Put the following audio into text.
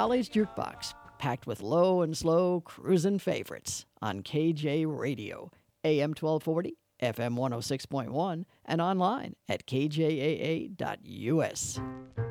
Valley's Jukebox, packed with low and slow cruisin' favorites on KJ Radio, AM 1240, FM 106.1, and online at kjaa.us.